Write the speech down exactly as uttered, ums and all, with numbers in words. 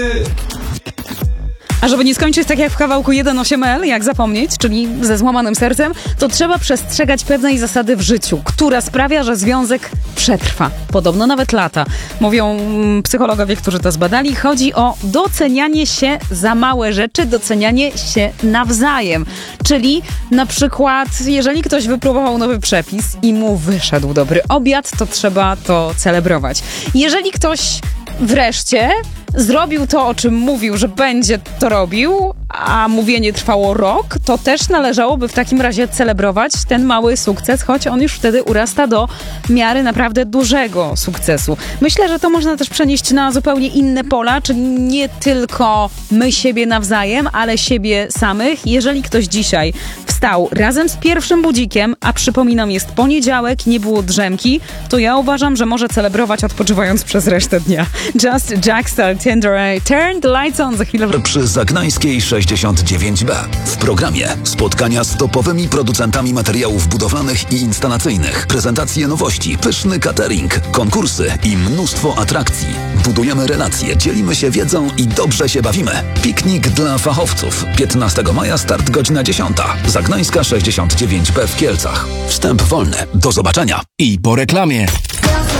A żeby nie skończyć tak jak w kawałku jeden osiem L, jak zapomnieć, czyli ze złamanym sercem, to trzeba przestrzegać pewnej zasady w życiu, która sprawia, że związek przetrwa. Podobno nawet lata. Mówią psychologowie, którzy to zbadali. Chodzi o docenianie się za małe rzeczy, docenianie się nawzajem. Czyli na przykład, jeżeli ktoś wypróbował nowy przepis i mu wyszedł dobry obiad, to trzeba to celebrować. Jeżeli ktoś wreszcie zrobił to, o czym mówił, że będzie to robił, a mówienie trwało rok, to też należałoby w takim razie celebrować ten mały sukces, choć on już wtedy urasta do miary naprawdę dużego sukcesu. Myślę, że to można też przenieść na zupełnie inne pola, czyli nie tylko my siebie nawzajem, ale siebie samych. Jeżeli ktoś dzisiaj wstał razem z pierwszym budzikiem, a przypominam, jest poniedziałek, nie było drzemki, to ja uważam, że może celebrować odpoczywając przez resztę dnia. Just Jackstar, Tender Eye, Turn the Lights On za chwilę. Przy Zagnańskiej sześćdziesiąt dziewięć B. W programie spotkania z topowymi producentami materiałów budowlanych i instalacyjnych, prezentacje nowości, pyszny catering, konkursy i mnóstwo atrakcji. Budujemy relacje, dzielimy się wiedzą i dobrze się bawimy. Piknik dla fachowców. piętnastego maja start godzina dziesiąta. Zagnańska sześćdziesiąt dziewięć B w Kielcach. Wstęp wolny. Do zobaczenia. I po reklamie.